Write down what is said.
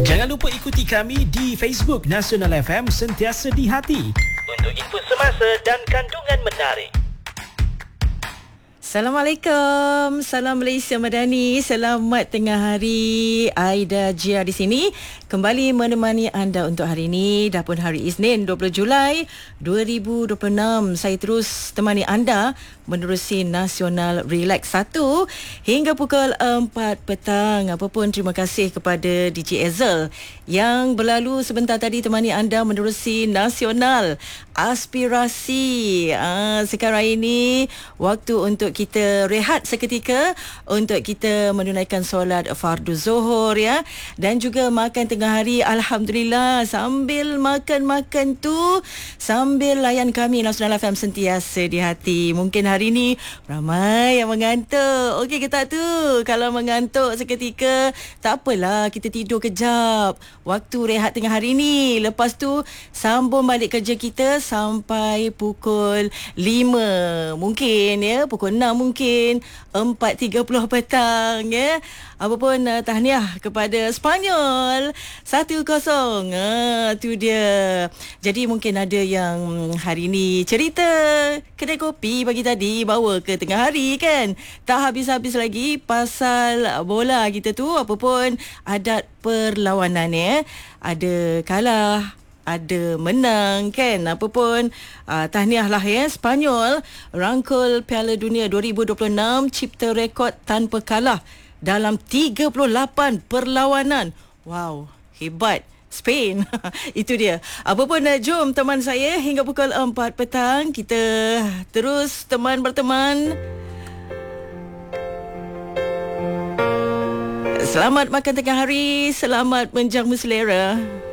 Jangan lupa ikuti kami di Facebook Nasional FM Sentiasa di Hati untuk info semasa dan kandungan menarik. Assalamualaikum. Salam Malaysia Madani. Selamat tengah hari. Aida Jia di sini kembali menemani anda untuk hari ini. Dah pun hari Isnin 20 Julai 2026. Saya terus temani anda menerusi Nasional Relax 1 hingga pukul 4 petang. Apapun terima kasih kepada DJ Ezel yang berlalu sebentar tadi temani anda menerusi Nasional Aspirasi. Sekarang ini waktu untuk kita rehat seketika untuk kita menunaikan solat fardu zuhur ya, dan juga makan tengah hari. Alhamdulillah, sambil makan-makan tu sambil layan kami Nasional FM Sentiasa di Hati. Mungkin hari ni ramai yang mengantuk. Okey ke tak tu? Kalau mengantuk seketika tak apalah, kita tidur kejap waktu rehat tengah hari ni. Lepas tu sambung balik kerja kita sampai pukul 5 mungkin ya, pukul 6 mungkin 4.30 petang ya. Apapun tahniah kepada Spanyol 1-0. Tu dia. Jadi mungkin ada yang hari ni cerita kedai kopi pagi tadi bawa ke tengah hari kan. Tak habis-habis lagi pasal bola kita tu. Apapun adat perlawanan ya. Ada kalah, ada menang kan. Apa pun tahniahlah ya, Spanyol rangkul Piala Dunia 2026, cipta rekod tanpa kalah dalam 38 perlawanan. Wow, hebat Spain. Itu dia. Apa pun jom teman saya hingga pukul 4 petang kita terus berteman. Selamat makan tengah hari, selamat menjamu selera.